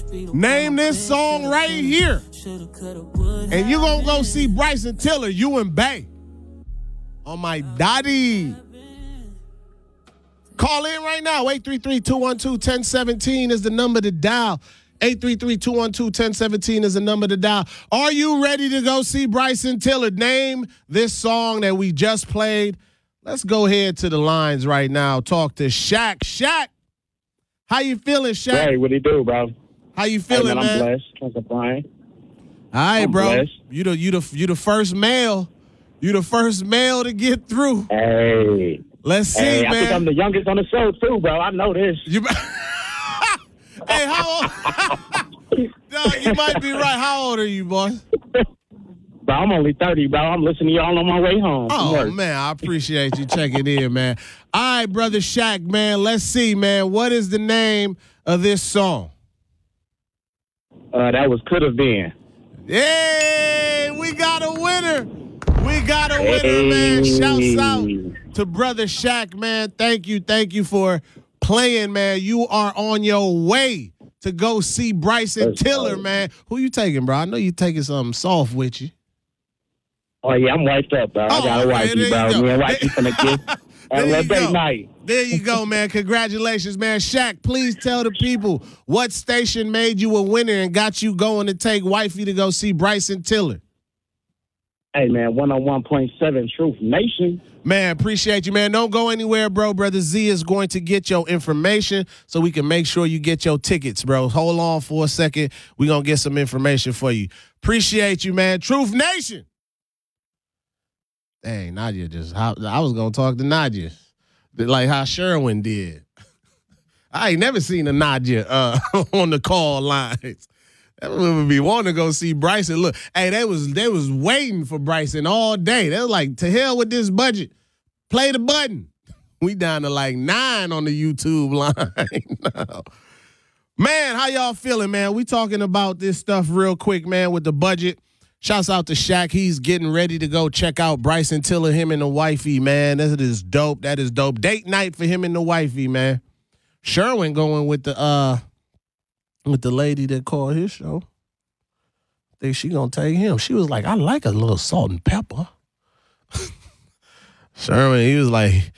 Name this song right here. And you're going to go see Bryson Tiller, you and Bay. On my daddy. Call in right now. 833-212-1017 is the number to dial. 833-212-1017 is the number to dial. Are you ready to go see Bryson Tiller? Name this song that we just played. Let's go ahead to the lines right now. Talk to Shaq. Shaq, how you feeling, Shaq? Hey, what do you do, bro? How you feeling, man? man? I'm blessed. Can't complain. All right, I'm bro. blessed. You the first male. You the first male to get through. Hey. Let's see, hey, man. I think I'm the youngest on the show, too, bro. I know this. Hey, how old? No, you might be right. How old are you, boy? Bro, I'm only 30, bro. I'm listening to y'all on my way home. Oh, man, I appreciate you checking in, man. All right, brother Shaq, man. Let's see, man. What is the name of this song? That was Could Have Been. Hey, we got a winner. We got a winner, man. Shouts out to brother Shaq, man. Thank you for playing, man. You are on your way to go see Bryson Tiller, man. Who you taking, bro? I know you taking something soft with you. Oh, yeah, I'm wiped up, bro. I got a wifey, bro. Me and wifey finna kiss. Have a date night. There you go, man. Congratulations, man. Shaq, please tell the people what station made you a winner and got you going to take wifey to go see Bryson Tiller. Hey, man, 101.7 Truth Nation. Man, appreciate you, man. Don't go anywhere, bro. Brother Z is going to get your information so we can make sure you get your tickets, bro. Hold on for a second. We're going to get some information for you. Appreciate you, man. Truth Nation. Dang, Nadia I was going to talk to Nadia like how Sherwin did. I ain't never seen a Nadia on the call lines. That would be wanting to go see Bryson. Look, hey, they was waiting for Bryson all day. They was like, to hell with this budget. Play the button. We down to like 9 on the YouTube line now. Man, how y'all feeling, man? We talking about this stuff real quick, man, with the budget. Shouts out to Shaq. He's getting ready to go check out Bryson Tiller, him and the wifey, man. That is dope. That is dope. Date night for him and the wifey, man. Sherwin going with the lady that called his show. I think she gonna take him. She was like, I like a little salt and pepper. Sherman, he was like,